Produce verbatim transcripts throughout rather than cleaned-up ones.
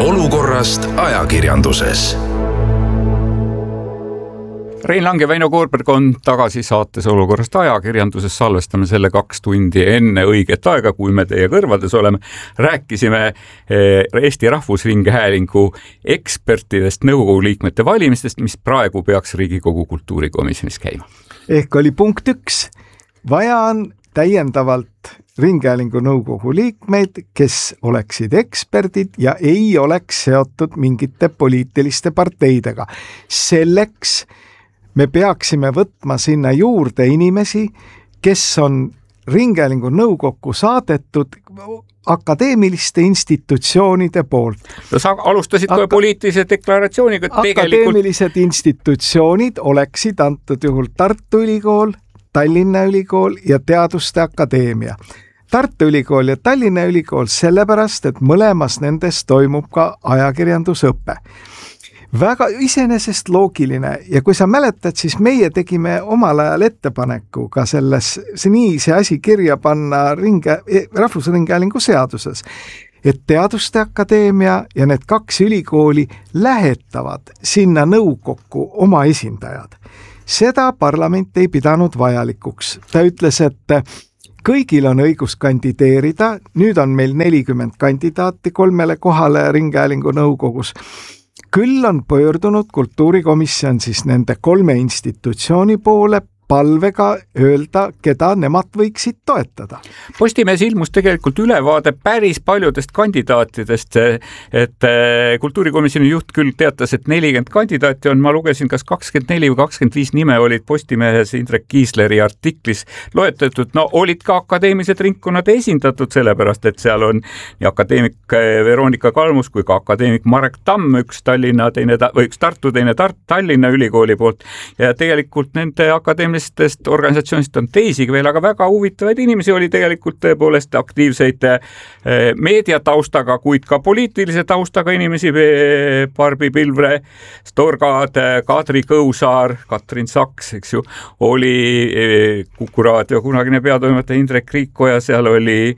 olukorrast ajakirjanduses. Rein Lang ja Väino Koorberg on tagasi saates Olukorrast ajakirjanduses. Salvestame selle kaks tundi enne õiget aega, kui me teie kõrvades oleme. Rääkisime Eesti Rahvusringhäälingu ekspertidest nõukogu liikmete valimistest, mis praegu peaks Riigikogu kultuurikomisjonis käima. Ehk oli punkt üks. Vaja on täiendavalt Ringhäälingu nõukogu liikmeid, kes oleksid eksperdid ja ei oleks seotud mingite poliitiliste parteidega. Selleks me peaksime võtma sinna juurde inimesi, kes on Ringhäälingu nõukokku saadetud akadeemiliste institutsioonide poolt. No sa alustasid kohe Aka- poliitilise deklaratsiooniga. Akadeemilised tegelikult... institutsioonid oleksid antud juhul Tartu Ülikool, Tallinna Ülikool ja Teaduste Akadeemia. Tartu Ülikool ja Tallinna Ülikool sellepärast, et mõlemas nendes toimub ka ajakirjandusõpe. Väga iseenesest loogiline ja kui sa mäletad, siis meie tegime omal ajal ettepaneku ka selles, see nii see asi kirja panna ringe, Rahvusringhäälingu seaduses, et Teaduste Akadeemia ja need kaks ülikooli lähetavad sinna nõukokku oma esindajad. Seda parlament ei pidanud vajalikuks. Ta ütles, et kõigil on õigus kandideerida, nüüd on meil nelikümmend kandidaati kolmele kohale Ringhäälingu nõukogus. Küll on pöördunud kultuurikomisjon siis nende kolme institutsiooni poole palvega öelda, keda nemad võiksid toetada. Postimees ilmus tegelikult ülevaade päris paljudest kandidaatidest, et kultuurikomisjoni juht küll teatas, et nelikümmend kandidaati on, ma lugesin, kas kakskümmend neli või kakskümmend viis nime olid Postimehes Indrek Kiisleri artiklis loetletud, no olid ka akadeemilised ringkonnad esindatud, sellepärast, et seal on nii akadeemik Veronika Kalmus kui ka akadeemik Marek Tamm, üks Tallinna, teine, või üks Tartu, teine Tart, Tallinna ülikooli poolt ja tegelikult nende akadeemilised organisatsioonist on teisigi veel, aga väga huvitavaid inimesi oli tegelikult tõepoolest aktiivseid meediataustaga, kuid ka poliitilise taustaga inimesi, Barbi Pilvre, Storgad, Kadri Kõusaar, Katrin Saks, eks ju, oli Kuku Raadio kunagine peatoimetaja Indrek Riikoja, seal oli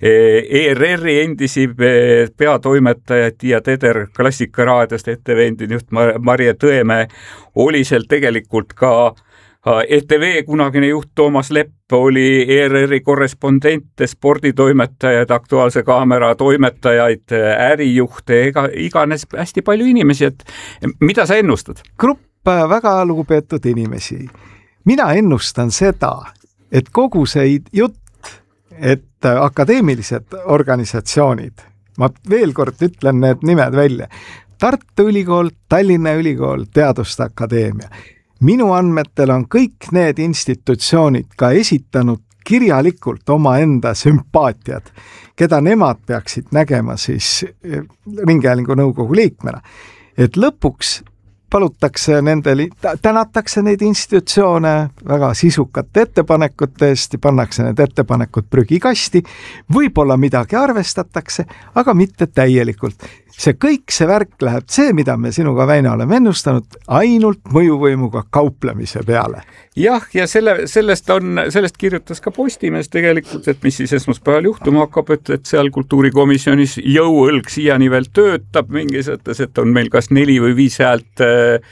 E R R-i endisi peatoimetaja Tiia Teder Klassikaraadiost, E T V endine juht Marje Tõemäe, oli seal tegelikult ka E T V kunagine juht Toomas Lepp, oli E R R-i korrespondente, sporditoimetajaid, Aktuaalse Kaamera toimetajaid, ärijuhte, ega, iganes hästi palju inimesi, et mida sa ennustad? Grupp väga lugupeetud inimesi. Mina ennustan seda, et kogu see jutt, et akadeemilised organisatsioonid, ma veel kord ütlen need nimed välja, Tartu Ülikool, Tallinna Ülikool, Teaduste Akadeemia, minu andmetel on kõik need institutsioonid ka esitanud kirjalikult oma enda sümpaatiad, keda nemad peaksid nägema siis Ringhäälingu nõukogu liikmena. Et lõpuks palutakse nendele, tänatakse neid institutsioone väga sisukate ettepanekute eest ja pannakse need ettepanekud prügikasti, võib-olla midagi arvestatakse, aga mitte täielikult. See kõik see värk läheb see, mida me sinuga, Väino, oleme ennustanud, ainult mõjuvõimuga kauplemise peale. Jah, ja selle, sellest, on, sellest kirjutas ka Postimees tegelikult, et mis siis esmaspäeval juhtuma hakkab, et, et seal kultuurikomisjonis jõuõlg siiani veel töötab mingis mõttes, et on meil kas neli või viis häält,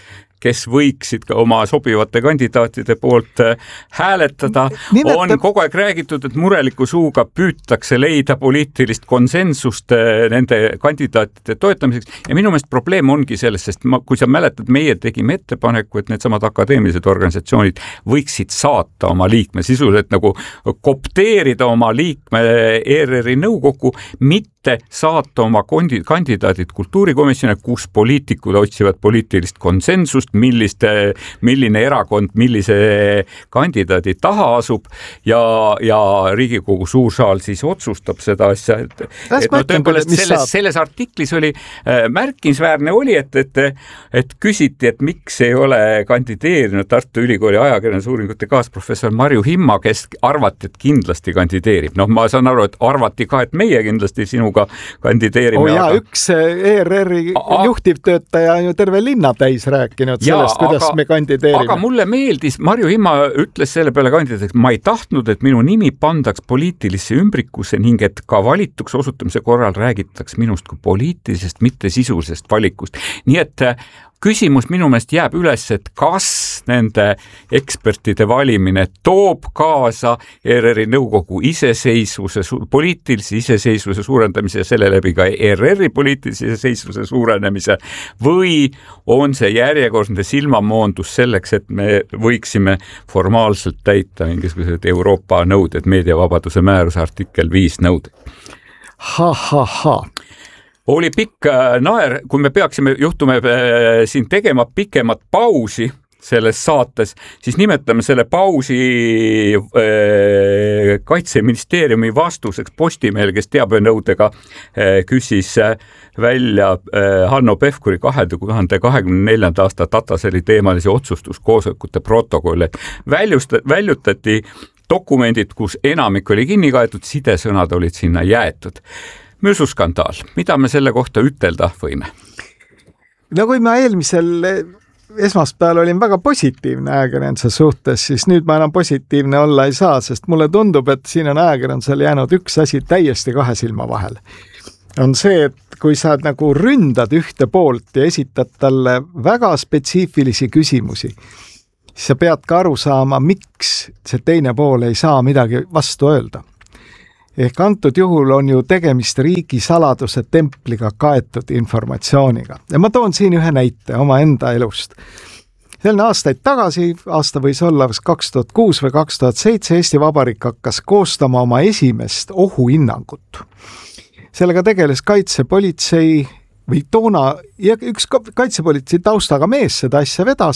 kes võiksid ka oma sobivate kandidaatide poolt hääletada. Nimeta... On kogu aeg räägitud, et mureliku suuga püütakse leida poliitilist konsensust nende kandidaatide toetamiseks ja minu meelest probleem ongi selles, sest ma, kui sa mäletad, meie tegime ettepaneku, et need samad akadeemilised organisatsioonid võiksid saata oma liikme sisuliselt nagu kopteerida oma liikme E R R-i nõukokku, mitte saata oma kandidaadid kultuurikomisjoni, kus poliitikud otsivad poliitilist konsensust, milliste, milline erakond, millise kandidaadi taha asub ja, ja Riigikogu suur saal siis otsustab seda asja. Et, et no, tõepoolest selles, selles artiklis oli äh, märkimisväärne oli, et, et, et küsiti, et miks ei ole kandideerinud Tartu Ülikooli ajakirjandusuuringute kaasprofessor Marju Himma, kes arvati, et kindlasti kandideerib. Noh, ma saan aru, et arvati ka, et meie kindlasti sinuga kandideerime. Oh jaa, aga... üks E R R-i juhtivtöötaja on ju terve linna täis rääkinud sellest, kuidas aga, me kandideerime. Aga mulle meeldis, Marju Himma ütles selle peale kandidaadiks, ma ei tahtnud, et minu nimi pandaks poliitilisse ümbrikusse ning et ka valituks osutamise korral räägitaks minust kui poliitilisest, mitte sisulisest valikust. Nii et küsimus minu meelest jääb üles, et kas nende ekspertide valimine toob kaasa E R R-i nõukogu iseseisvuse, poliitilise iseseisvuse suurendamise ja selle läbi ka E R R-i poliitilise iseseisvuse suurenemise või on see järjekordne silmamoondus selleks, et me võiksime formaalselt täita mingisugused Euroopa nõuded, meediavabaduse määruse artikkel viis nõuded. Ha, ha, ha. Oli pikk naer, kui me peaksime juhtume siin tegema pikemat pausi selles saates, siis nimetame selle pausi Kaitseministeeriumi vastuseks Postimehel, kes teabenõudega küsis välja Hanno Pevkuri kahe tuhande kahekümne neljanda aasta Tataseli teemalisi otsustuskoosolekute protokolle. Väljutati dokumendid, kus enamik oli kinni kaetud, sidesõnad olid sinna jäetud. Müsuskandaal, mida me selle kohta ütelda võime? No kui ma eelmisel esmaspäeval olin väga positiivne ajakirjanduse suhtes, siis nüüd ma enam positiivne olla ei saa, sest mulle tundub, et siin on ajakirjandusel jäänud üks asi täiesti kahe silma vahel. On see, et kui sa nagu ründad ühte poolt ja esitad talle väga spetsiifilisi küsimusi, siis sa pead ka aru saama, miks see teine pool ei saa midagi vastu öelda. Ehk antud juhul on ju tegemist riigi saladuse templiga kaetud informatsiooniga. Ja ma toon siin ühe näite oma enda elust. Selline aastaid tagasi, aasta võis olla kaks tuhat kuus või kaks tuhat seitse, Eesti Vabariik hakkas koostama oma esimest ohuhinnangut. Sellega tegeles kaitsepolitsei või toona, ja üks kaitsepolitsei taustaga mees seda asja vedas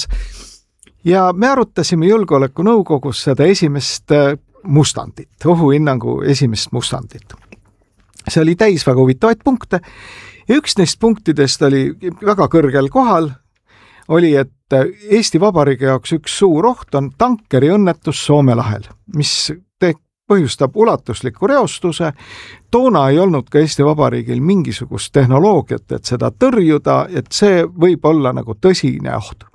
ja me arutasime julgeolekunõukogus seda esimest mustandit, ohuhinnangu esimest mustandit. See oli täis väga huvitavaid punkte ja üks neist punktidest oli väga kõrgel kohal, oli, et Eesti Vabariigi jaoks üks suur oht on tankeri õnnetus Soome lahel, mis te- põhjustab ulatusliku reostuse. Toona ei olnud ka Eesti Vabariigil mingisugust tehnoloogiat, et seda tõrjuda, et see võib olla nagu tõsine oht.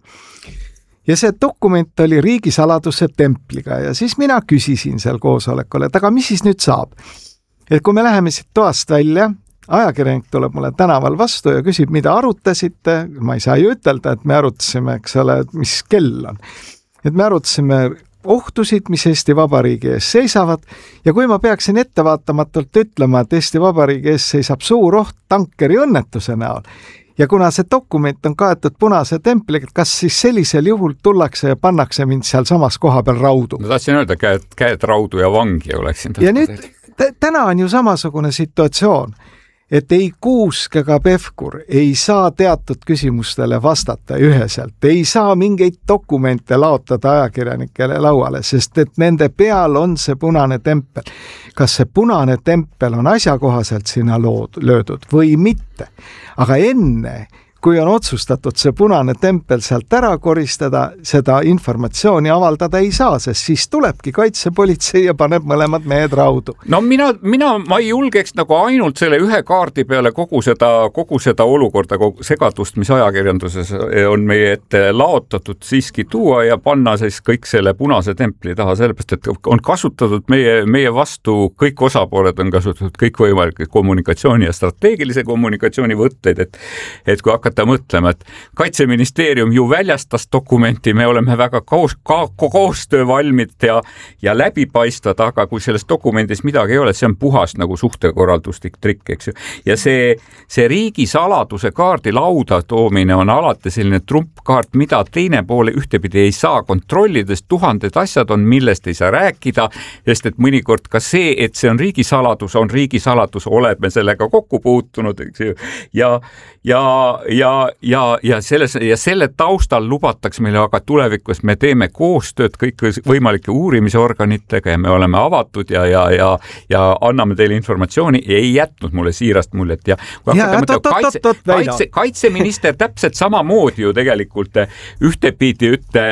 Ja see dokument oli riigisaladuse templiga ja siis mina küsisin seal koosolekule, et aga mis siis nüüd saab? Et kui me läheme siit toast välja, ajakirjanik tuleb mulle tänaval vastu ja küsib, mida arutasite, ma ei saa ju ütelda, et me arutasime, eks ole, mis kell on. Et me arutasime ohtusid, mis Eesti Vabariigi ees seisavad ja kui ma peaksin ettevaatamatult ütlema, et Eesti Vabariigi ees seisab suur oht tankeri õnnetuse näol, ja kuna see dokument on kaetud punase templiga, kas siis sellisel juhul tullakse ja pannakse mind seal samas koha peal raudu? Ma tahtsin öelda, käed, käed raudu ja vangi oleksin. Ja nüüd t- täna on ju samasugune situatsioon, et ei Kuusk ega Pevkur ei saa teatud küsimustele vastata üheselt, ei saa mingeid dokumente laotada ajakirjanikele lauale, sest et nende peal on see punane tempel. Kas see punane tempel on asjakohaselt sinna lood, löödud või mitte? Aga enne, kui on otsustatud see punane tempel sealt ära koristada, seda informatsiooni avaldada ei saa, sest siis tulebki kaitsepolitsei ja paneb mõlemad mehed raudu. No mina, mina, ma ei julgeks nagu ainult selle ühe kaardi peale kogu seda, kogu seda olukorda, kogu segadust, mis ajakirjanduses on meie ette laotatud, siiski tuua ja panna siis kõik selle punase templi taha, sellepärast, et on kasutatud meie, meie vastu, kõik osapooled on kasutatud kõik võimalikud kommunikatsiooni ja strateegilise kommunikatsiooni võtteid, et, et kui hakata ta mõtlema, et Kaitseministeerium ju väljastas dokumenti, me oleme väga koos, ka, koostöö valmid ja, ja läbipaistvad, aga kui selles dokumendis midagi ei ole, see on puhas nagu suhtekorralduslik trikk, eks ju. Ja see, see riigisaladuse kaardi lauda toomine on alati selline trumpkaart, mida teine poole ühtepidi ei saa kontrollides, tuhanded asjad on, millest ei saa rääkida, sest et mõnikord ka see, et see on riigisaladus, on riigisaladus, oleme sellega kokku puutunud, eks ju, ja, ja, ja, ja, ja, selles, ja selle taustal lubatakse meile aga tulevikus, me teeme koostööd kõik võimalike uurimisorganitega ja me oleme avatud ja, ja, ja, ja anname teile informatsiooni ja ei jätnud mulle siirast muljet. Ja, ja, ja tot, kaitse, tot, tot, kaitse, kaitseminister täpselt samamoodi ju tegelikult ühtepidi ütte,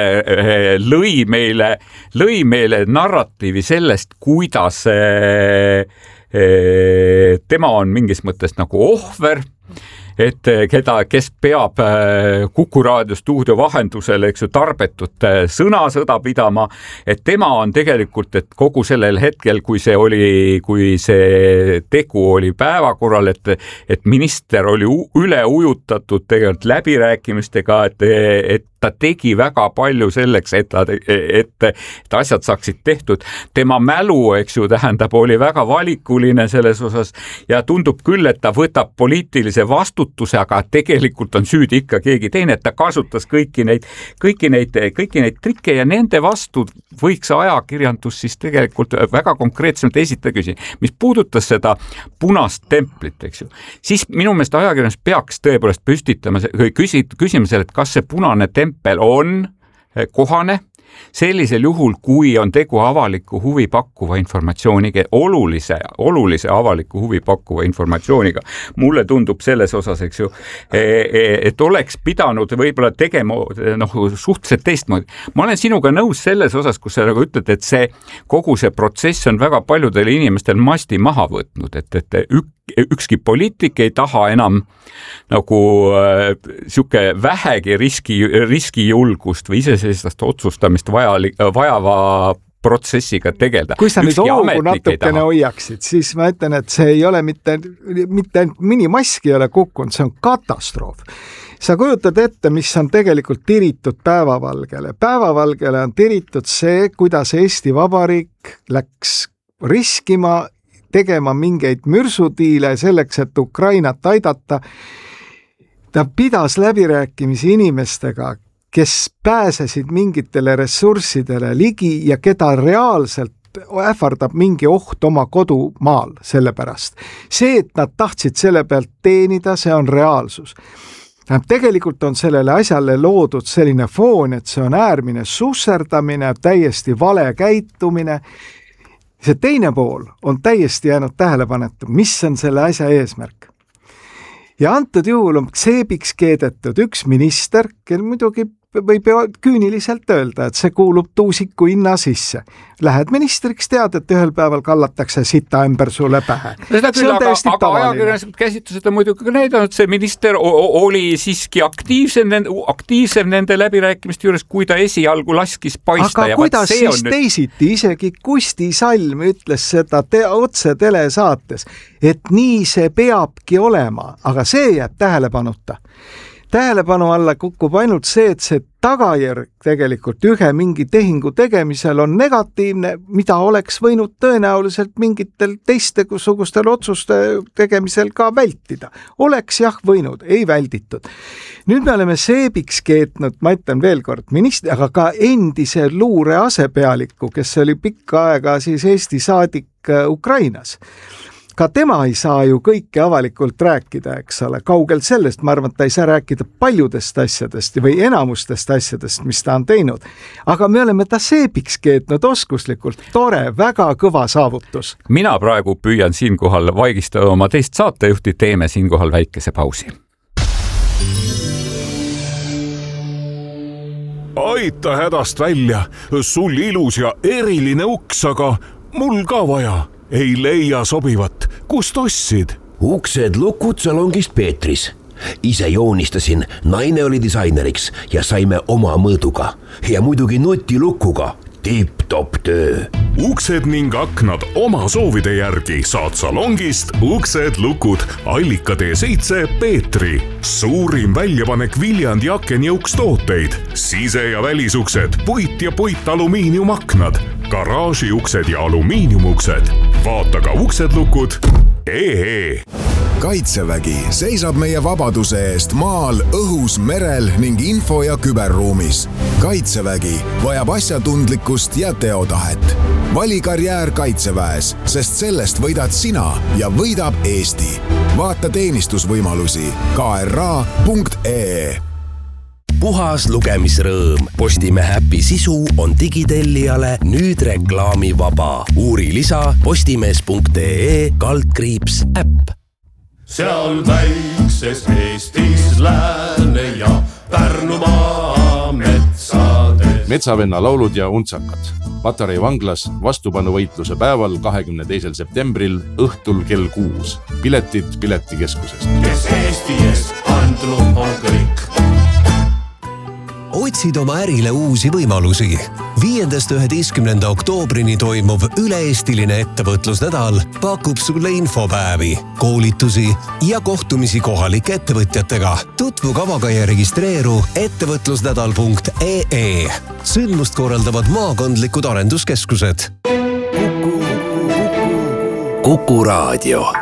lõi, meile, lõi meile narratiivi sellest, kuidas tema on mingis mõttes nagu ohver, et keda, kes peab Kuku raadio stuudio vahendusel, eks ju, tarbetut sõnasõda pidama, et tema on tegelikult, et kogu sellel hetkel, kui see oli, kui see tegu oli päevakorral, et, et minister oli üle ujutatud tegelikult läbirääkimistega, et, et ta tegi väga palju selleks, et, et, et asjad saaksid tehtud. Tema mälu, eks ju, tähendab, oli väga valikuline selles osas ja tundub küll, et ta võtab poliitilise vastutuse, aga tegelikult on süüdi ikka keegi teine, et ta kasutas kõiki neid, kõiki neid, kõiki neid trikke ja nende vastu võiks ajakirjandus siis tegelikult väga konkreetselt esitada küsi. Mis puudutas seda punast templit, eks ju, siis minu meelest ajakirjandus peaks tõepoolest püstitama, küsima selle, et kas see punane tempel on kohane sellisel juhul, kui on tegu avaliku huvi pakkuva informatsiooniga, olulise, olulise avaliku huvi pakkuva informatsiooniga. Mulle tundub selles osas, eks ju, et oleks pidanud võib-olla tegema noh, suhteliselt teistmoodi. Ma olen sinuga nõus selles osas, kus sa nagu ütled, et see kogu see protsess on väga paljudel inimestel masti maha võtnud, et, et ük, ükski poliitik ei taha enam nagu äh, siuke vähegi riski, riskijulgust või iseseisvast otsustamist vajali, vajava protsessiga tegeleda. Kui sa nüüd hoogu natukene hoiaksid, siis ma ütlen, et see ei ole mitte, mitte minimaski ei ole kukkunud, see on katastroof. Sa kujutad ette, mis on tegelikult tiritud päevavalgele. Päevavalgele on tiritud see, kuidas Eesti Vabariik läks riskima tegema mingeid mürsudiile selleks, et Ukrainat aidata. Ta pidas läbirääkimisi inimestega, kes pääsesid mingitele ressurssidele ligi ja keda reaalselt ähvardab mingi oht oma kodumaal selle pärast. See, et nad tahtsid selle pealt teenida, see on reaalsus. Tegelikult on sellele asjale loodud selline foon, et see on äärmine susserdamine, täiesti vale käitumine. See teine pool on täiesti jäänud tähelepanetu, mis on selle asja eesmärk. Ja antud juhul on seebiks keedetud üks minister, kel muidugi võib küüniliselt öelda, et see kuulub tuusiku hinna sisse. Lähed ministriks, tead, et ühel päeval kallatakse sita ümber sulle pähe. Seda küll, aga, aga ajakirjanikud käsitlused on muidugi näidanud, see minister oli siiski aktiivsem, aktiivsem nende läbirääkimiste juures, kui ta esialgu laskis paista. Aga kuidas siis nüüd... teisiti, isegi Kusti Salm ütles seda te otse telesaates, et nii see peabki olema, aga see jääb tähelepanuta. Tähelepanu alla kukub ainult see, et see tagajärg tegelikult ühe mingi tehingu tegemisel on negatiivne, mida oleks võinud tõenäoliselt mingitel teistegusugustel otsuste tegemisel ka vältida. Oleks jah võinud, ei välditud. Nüüd me oleme seebiks keetnud, ma ütlen veel kord, ministri, aga ka endise luure asepealiku, kes oli pikka aega siis Eesti saadik Ukrainas. Ka tema ei saa ju kõike avalikult rääkida, eks ole, kaugel sellest, ma arvan, et ta ei saa rääkida paljudest asjadest või enamustest asjadest, mis ta on teinud. Aga me oleme ta seebiks keetnud oskuslikult, tore, väga kõva saavutus. Mina praegu püüan siinkohal vaigistada oma teist saatejuhti, teeme siinkohal väikese pausi. Aita hädast välja, sul ilus ja eriline uks, aga mul ka vaja. Ei leia sobivat. Kust ossid? Uksed lukud salongist Peetris. Ise joonistasin, naine oli disaineriks ja saime oma mõõduga. Ja muidugi nutilukuga. Tipp-top töö. Uksed ning aknad oma soovide järgi saad salongist Uksed lukud Allika tee seitse Peetri. Suurim väljapanek Viljandi akenjõuks tooteid. Sise- ja välisuksed, puit ja puit alumiiniumaknad, garaažiuksed ja alumiiniumuksed. Vaata ka Uksed lukud. Ee. Kaitsevägi seisab meie vabaduse eest maal, õhus, merel ning info- ja küberruumis. Kaitsevägi vajab asjatundlikkust ja teotahet. Vali karjäär Kaitseväes, sest sellest võidad sina ja võidab Eesti. Vaata teenistusvõimalusi k r a punkt e e. Puhas lugemisrõõm. Postimehe äpi sisu on digitellijale nüüd reklaamivaba. Uuri lisa postimees punkt ee kaldkriips äpp. Seal väikses Eestis Lääne ja Pärnumaa metsades Metsavenna laulud ja untsakad. Patarei vanglas vastupanuvõitluse päeval kahekümne teisel septembril õhtul kell kuus. Piletid Piletikeskusest. Kes Eesti eest andlu on kõik. Otsid oma ärile uusi võimalusi. Viiendast üheteistkümnenda oktoobrini toimuv üle-eestiline ettevõtlusnädal pakub sulle infopäevi, koolitusi ja kohtumisi kohalike ettevõtjatega. Tutvu kavaga ja registreeru ettevõtlusnädal punkt ee. Sündmust korraldavad maakondlikud arenduskeskused. Kuku Raadio.